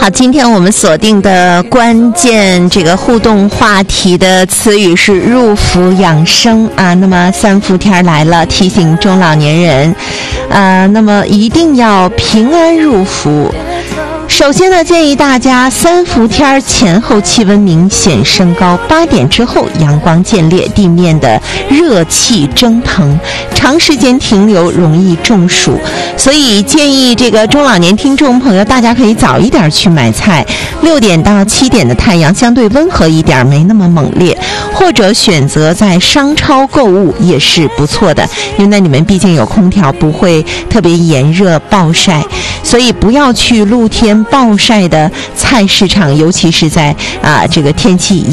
好，今天我们锁定的关键这个互动话题的词语是入伏养生啊。那么三伏天来了，提醒中老年人，那么一定要平安入伏。首先呢，建议大家三伏天前后气温明显升高，8点之后阳光渐烈，地面的热气蒸腾，长时间停留容易中暑，所以建议这个中老年听众朋友，大家可以早一点去买菜，6点到7点的太阳相对温和一点，没那么猛烈，或者选择在商超购物也是不错的，因为那里面毕竟有空调，不会特别炎热暴晒，所以不要去露天暴晒的菜市场，尤其是在这个天气